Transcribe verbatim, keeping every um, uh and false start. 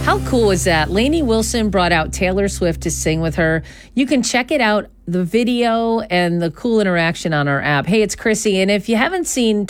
How cool is that? Lainey Wilson brought out Taylor Swift to sing with her. You can check it out, the video and the cool interaction on our app. Hey, it's Chrissy. And if you haven't seen